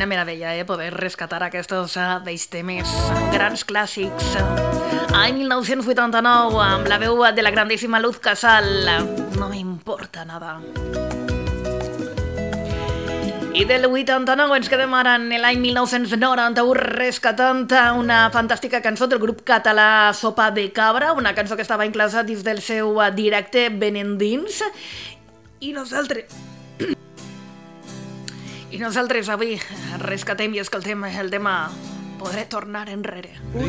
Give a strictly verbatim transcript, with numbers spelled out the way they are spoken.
meravella, eh, poder rescatar aquests uh, vells temes, grans clàssics. Any mil nou-cents vuitanta-nou, amb la veu de la grandíssima Luz Casal, No me importa nada. I del vuitanta-nou ens quedem ara en l'any mil nou-cents noranta-u rescatant una fantàstica cançó del grup català Sopa de Cabra, una cançó que estava inclosa dins del seu directe Benendins. I nosaltres... I nosaltres avui rescatem i escoltem el tema Podré tornar enrere.